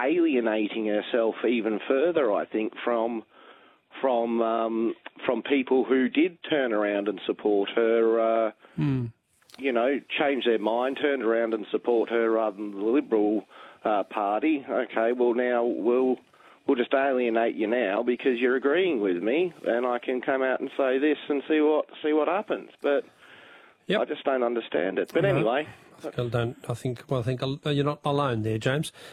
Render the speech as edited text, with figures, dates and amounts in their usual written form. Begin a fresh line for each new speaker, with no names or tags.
alienating herself even further, I think, from people who did turn around and support her, change their mind, turned around and support her rather than the Liberal Party. Okay, well, now we'll just alienate you now because you're agreeing with me, and I can come out and say this and see what happens. But I just don't understand it. But anyway,
I think you're not alone there, James.